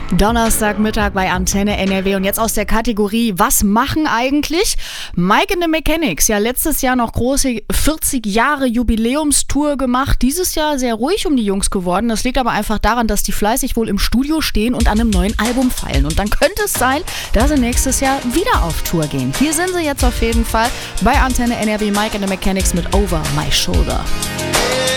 Donnerstagmittag bei Antenne NRW und jetzt aus der Kategorie Was machen eigentlich? Mike and the Mechanics, ja letztes Jahr noch große 40 Jahre Jubiläumstour gemacht, dieses Jahr sehr ruhig um die Jungs geworden. Das liegt aber einfach daran, dass die fleißig wohl im Studio stehen und an einem neuen Album feilen. Und dann könnte es sein, dass sie nächstes Jahr wieder auf Tour gehen. Hier sind sie jetzt auf jeden Fall bei Antenne NRW, Mike and the Mechanics mit Over My Shoulder.